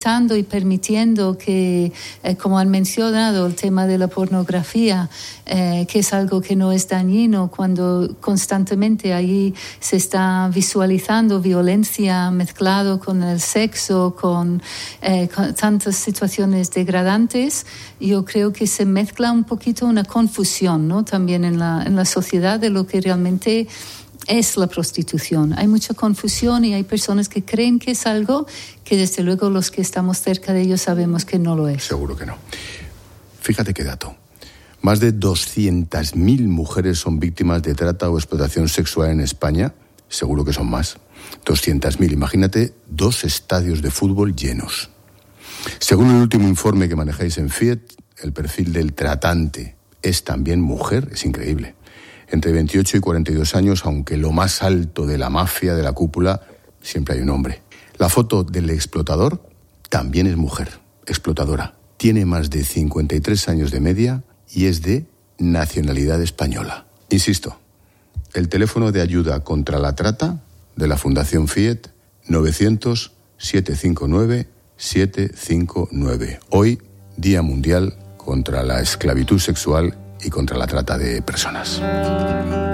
y permitiendo que, como han mencionado, el tema de la pornografía, que es algo que no es dañino cuando constantemente allí se está visualizando violencia mezclado con el sexo, con tantas situaciones degradantes. Yo creo que se mezcla un poquito una confusión, ¿no? También en la sociedad de lo que realmente es la prostitución. Hay mucha confusión y hay personas que creen que es algo que desde luego los que estamos cerca de ellos sabemos que no lo es. Seguro que no. Fíjate qué dato. Más de 200.000 mujeres son víctimas de trata o explotación sexual en España. Seguro que son más. 200.000. Imagínate 2 estadios de fútbol llenos. Según el último informe que manejáis en Fiat, el perfil del tratante es también mujer. Es increíble. Entre 28 y 42 años, aunque lo más alto de la mafia, de la cúpula, siempre hay un hombre. La foto del explotador también es mujer, explotadora. Tiene más de 53 años de media y es de nacionalidad española. Insisto, el teléfono de ayuda contra la trata de la Fundación Fiat, 900-759-759. Hoy, Día Mundial contra la Esclavitud Sexual y contra la trata de personas.